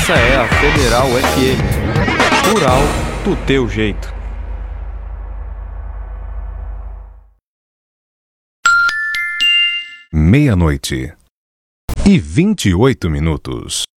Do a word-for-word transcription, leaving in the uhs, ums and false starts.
Essa é a Federal F M. Rural do teu jeito. Meia-noite e vinte e oito minutos.